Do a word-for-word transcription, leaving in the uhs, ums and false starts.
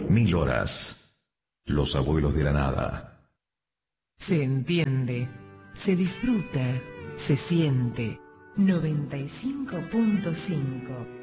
Mil horas. Los abuelos de la nada. Se entiende, se disfruta, se siente. noventa y cinco punto cinco